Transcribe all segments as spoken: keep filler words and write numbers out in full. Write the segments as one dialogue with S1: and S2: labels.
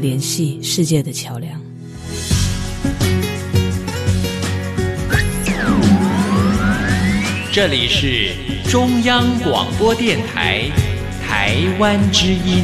S1: 联系世界的桥梁。
S2: 这里是中央广播电台台湾之音。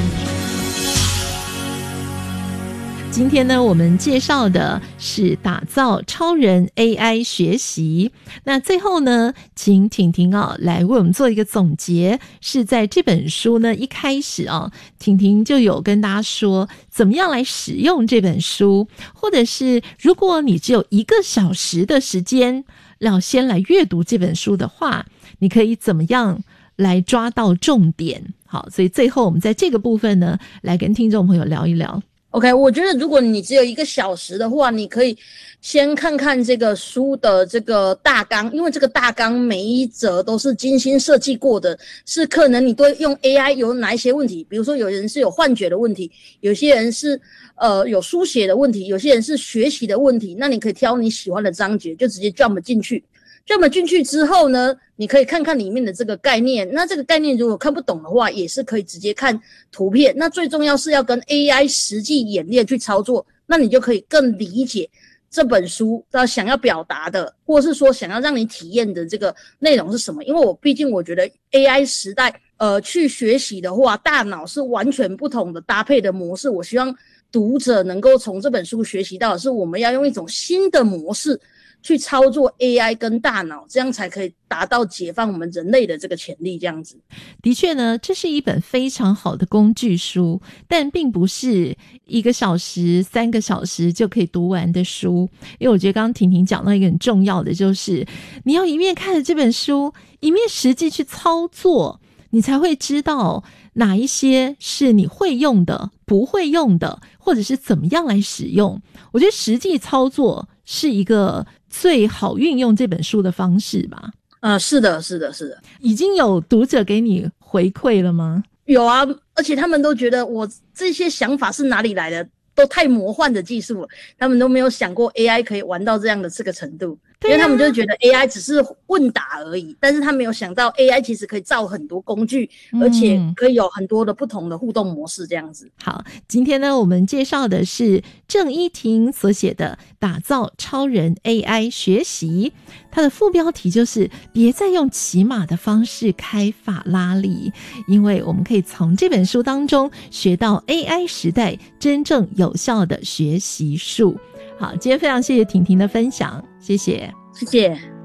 S3: 今天呢，我们介绍的是打造超人 A I 学习。那最后呢，请婷婷啊来为我们做一个总结。是在这本书呢一开始啊，婷婷就有跟大家说怎么样来使用这本书，或者是如果你只有一个小时的时间要先来阅读这本书的话，你可以怎么样来抓到重点。好，所以最后我们在这个部分呢，来跟听众朋友聊一聊。
S4: OK， 我觉得如果你只有一个小时的话，你可以先看看这个书的这个大纲，因为这个大纲每一则都是精心设计过的，是可能你对用 A I 有哪一些问题，比如说有人是有幻觉的问题，有些人是呃有书写的问题，有些人是学习的问题，那你可以挑你喜欢的章节，就直接 jump 进去。jump 进去之后呢，你可以看看里面的这个概念，那这个概念如果看不懂的话，也是可以直接看图片，那最重要是要跟 A I 实际演练去操作，那你就可以更理解这本书它想要表达的，或是说想要让你体验的这个内容是什么。因为我毕竟我觉得 A I 时代呃去学习的话，大脑是完全不同的搭配的模式，我希望读者能够从这本书学习到的是我们要用一种新的模式去操作 A I 跟大脑，这样才可以达到解放我们人类的这个潜力，这样子。
S3: 的确呢，这是一本非常好的工具书，但并不是一个小时、三个小时就可以读完的书。因为我觉得刚刚婷婷讲到一个很重要的，就是你要一面看着这本书，一面实际去操作，你才会知道哪一些是你会用的，不会用的，或者是怎么样来使用。我觉得实际操作是一个最好运用这本书的方式吧。
S4: 呃，是的，是的，是的。
S3: 已经有读者给你回馈了吗？
S4: 有啊，而且他们都觉得我这些想法是哪里来的，都太魔幻的技术了，他们都没有想过 A I 可以玩到这样的这个程度。因为他们就觉得 A I 只是问答而已，但是他没有想到 A I 其实可以造很多工具，而且可以有很多的不同的互动模式这样子。
S3: 好，今天呢我们介绍的是郑依婷所写的《打造超人 A I 学习》，它的副标题就是别再用骑马的方式开法拉利，因为我们可以从这本书当中学到 A I 时代真正有效的学习术。好，今天非常谢谢婷婷的分享，谢谢，
S4: 谢谢。